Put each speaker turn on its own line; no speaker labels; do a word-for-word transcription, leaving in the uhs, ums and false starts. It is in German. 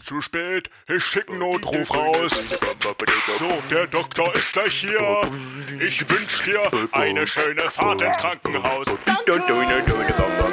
zu spät, ich schicke einen Notruf raus. So, der Doktor ist gleich hier. Ich wünsch dir eine schöne Fahrt ins Krankenhaus.
Danke.